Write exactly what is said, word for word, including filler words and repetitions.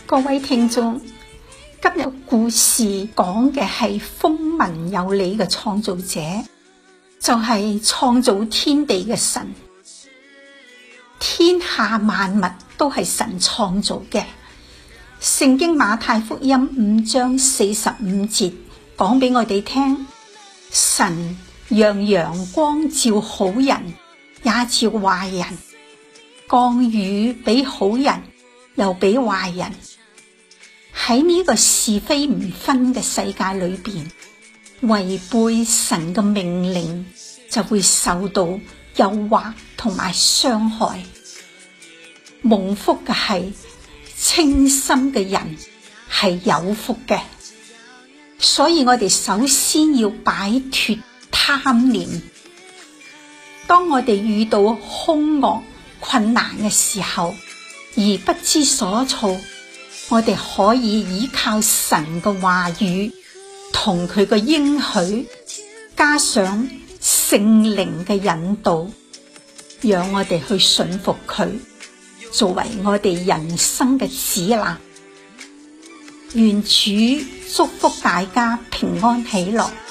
各位聽眾，今日故事講嘅係風聞有理嘅創造者，就係創造天地嘅神。天下萬物都係神創造嘅。聖經馬太福音五章四十五節講俾我哋聽，神讓陽光照好人，也照壞人，降雨俾好人，又俾壞人。喺呢個是非唔分嘅世界裏邊，違背神嘅命令就會受到誘惑同埋傷害。蒙福嘅係清心嘅人係有福嘅，所以我哋首先要擺脫貪念。當我哋遇到兇惡困難嘅時候，而不知所措，我哋可以依靠神嘅話語同佢嘅應許，加上聖靈嘅引導，讓我哋去順服佢，作為我哋人生嘅指南。願主祝福大家平安喜樂。